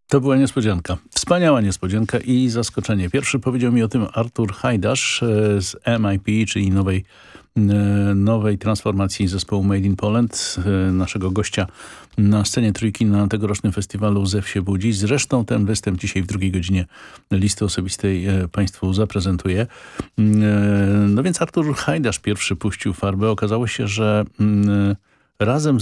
To była niespodzianka. Wspaniała niespodzianka i zaskoczenie. Pierwszy powiedział mi o tym Artur Hajdasz z MIP, czyli nowej transformacji zespołu Made in Poland, naszego gościa na scenie Trójki na tegorocznym festiwalu Zew się budzi. Zresztą ten występ dzisiaj w drugiej godzinie listy osobistej Państwu zaprezentuję. No więc Artur Hajdasz pierwszy puścił farbę. Okazało się, że razem